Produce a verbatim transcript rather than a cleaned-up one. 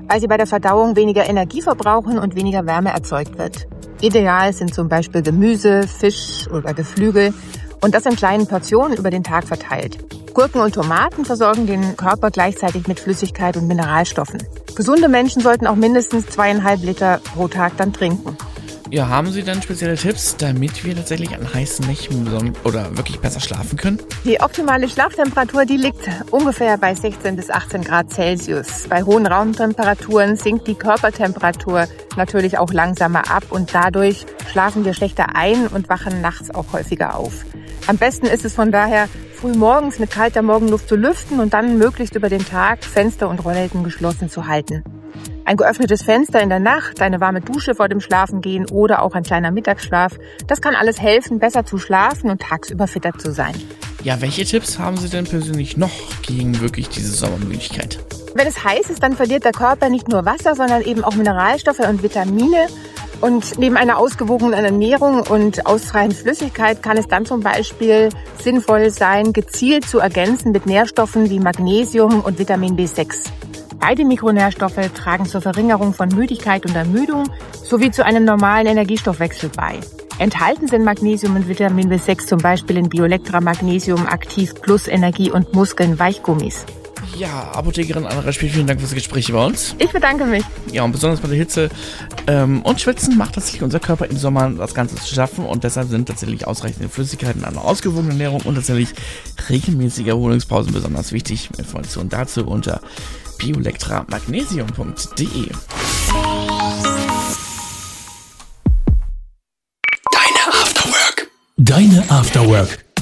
weil sie bei der Verdauung weniger Energie verbrauchen und weniger Wärme erzeugt wird. Ideal sind zum Beispiel Gemüse, Fisch oder Geflügel und das in kleinen Portionen über den Tag verteilt. Gurken und Tomaten versorgen den Körper gleichzeitig mit Flüssigkeit und Mineralstoffen. Gesunde Menschen sollten auch mindestens zweieinhalb Liter pro Tag dann trinken. Ja, haben Sie denn spezielle Tipps, damit wir tatsächlich an heißen Nächten oder wirklich besser schlafen können? Die optimale Schlaftemperatur, die liegt ungefähr bei sechzehn bis achtzehn Grad Celsius. Bei hohen Raumtemperaturen sinkt die Körpertemperatur natürlich auch langsamer ab und dadurch schlafen wir schlechter ein und wachen nachts auch häufiger auf. Am besten ist es von daher, früh morgens mit kalter Morgenluft zu lüften und dann möglichst über den Tag Fenster und Rollläden geschlossen zu halten. Ein geöffnetes Fenster in der Nacht, eine warme Dusche vor dem Schlafengehen oder auch ein kleiner Mittagsschlaf, das kann alles helfen, besser zu schlafen und tagsüber fitter zu sein. Ja, welche Tipps haben Sie denn persönlich noch gegen wirklich diese Sommermüdigkeit? Wenn es heiß ist, dann verliert der Körper nicht nur Wasser, sondern eben auch Mineralstoffe und Vitamine. Und neben einer ausgewogenen Ernährung und ausreichend Flüssigkeit kann es dann zum Beispiel sinnvoll sein, gezielt zu ergänzen mit Nährstoffen wie Magnesium und Vitamin B sechs. Beide Mikronährstoffe tragen zur Verringerung von Müdigkeit und Ermüdung sowie zu einem normalen Energiestoffwechsel bei. Enthalten sind Magnesium und Vitamin B sechs zum Beispiel in Biolectra Magnesium Aktiv Plus Energie und Muskeln Weichgummis. Ja, Apothekerin Anna Reschpiel, vielen Dank fürs Gespräch bei uns. Ich bedanke mich. Ja, und besonders bei der Hitze ähm, und Schwitzen macht tatsächlich unser Körper im Sommer das Ganze zu schaffen und deshalb sind tatsächlich ausreichende Flüssigkeiten, eine ausgewogene Ernährung und tatsächlich regelmäßige Erholungspausen besonders wichtig. Informationen dazu unter biolectra magnesium punkt de. Deine Afterwork. Deine Afterwork.